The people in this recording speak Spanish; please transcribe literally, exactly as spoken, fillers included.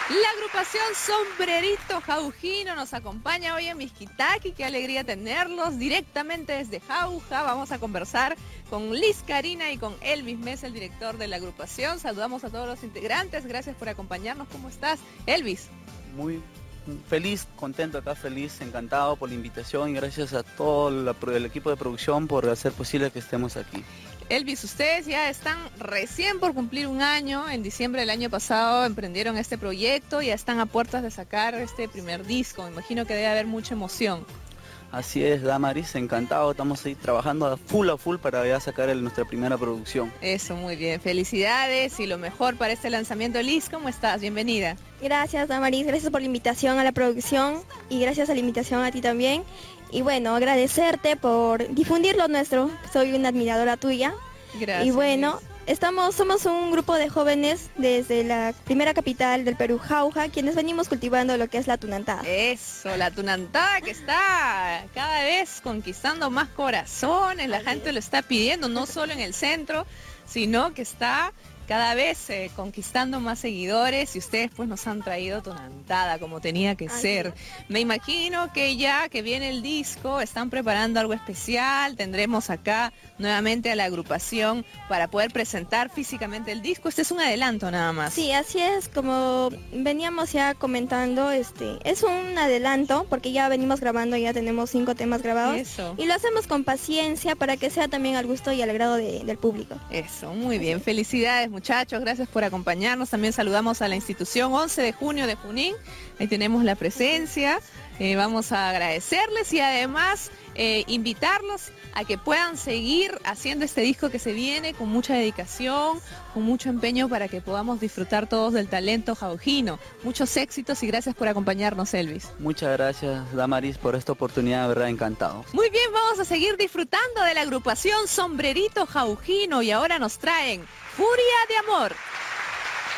La agrupación Sombrerito Jaujino nos acompaña hoy en Mixquitaqui. Qué alegría tenerlos directamente desde Jauja. Vamos a conversar con Liz Karina y con Elvis Mesa, el director de la agrupación. Saludamos a todos los integrantes. Gracias por acompañarnos. ¿Cómo estás, Elvis? Muy feliz, contento acá, feliz, encantado por la invitación y gracias a todo la, el equipo de producción por hacer posible que estemos aquí. Elvis, ustedes ya están recién por cumplir un año. En diciembre del año pasado emprendieron este proyecto, ya están a puertas de sacar este primer disco. Me imagino que debe haber mucha emoción. Así es, Damaris, encantado, estamos ahí trabajando a full a full para ya sacar el, nuestra primera producción. Eso, muy bien, felicidades y lo mejor para este lanzamiento. Liz, ¿cómo estás? Bienvenida. Gracias, Damaris, gracias por la invitación a la producción y gracias a la invitación a ti también. Y bueno, agradecerte por difundir lo nuestro, soy una admiradora tuya. Gracias. Y bueno, estamos, somos un grupo de jóvenes desde la primera capital del Perú, Jauja, quienes venimos cultivando lo que es la tunantada. Eso, la tunantada que está cada vez conquistando más corazones, la gente lo está pidiendo, no solo en el centro, sino que está cada vez eh, conquistando más seguidores y ustedes pues nos han traído tunantada como tenía que Ay, ser. Sí. Me imagino que ya que viene el disco, están preparando algo especial, tendremos acá nuevamente a la agrupación para poder presentar físicamente el disco. Este es un adelanto nada más. Sí, así es, como veníamos ya comentando, este es un adelanto porque ya venimos grabando, ya tenemos cinco temas grabados. Eso. Y lo hacemos con paciencia para que sea también al gusto y al agrado de, del público. Eso, muy bien, felicidades muchachos, gracias por acompañarnos. También saludamos a la institución once de junio de Junín, ahí tenemos la presencia. Eh, vamos a agradecerles y además eh, invitarlos a que puedan seguir haciendo este disco que se viene con mucha dedicación, con mucho empeño para que podamos disfrutar todos del talento jaujino. Muchos éxitos y gracias por acompañarnos, Elvis. Muchas gracias, Damaris, por esta oportunidad, de verdad encantado. Muy bien, vamos a seguir disfrutando de la agrupación Sombrerito Jaujino y ahora nos traen Furia de Amor.